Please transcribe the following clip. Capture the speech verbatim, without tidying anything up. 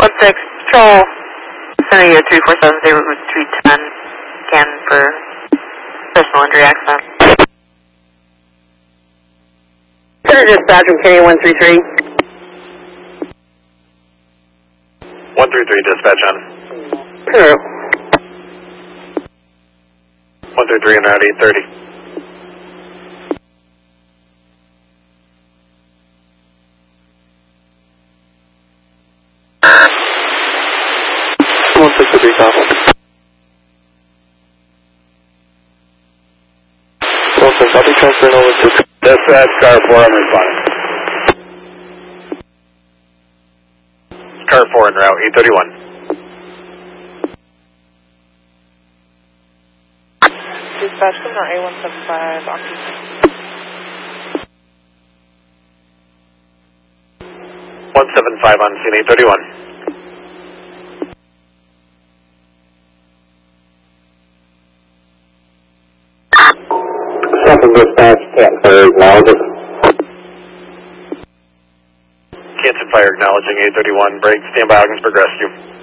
one six, control, center you three four seven zero three ten, scan for personal injury accident. Center dispatch from K one three three. one three three dispatch on. Center. one three three and route eight thirty. one six three South. one six, I'll be transferring over to dispatch, car four, I'm responding. Car four en route, eight thirty-one. Dispatch from our A one seven five, occupant. one seven five on scene, eight thirty-one. Second dispatch, can't fire acknowledging. Canton Fire acknowledging eight thirty-one, break, stand by Ogdensburg Rescue.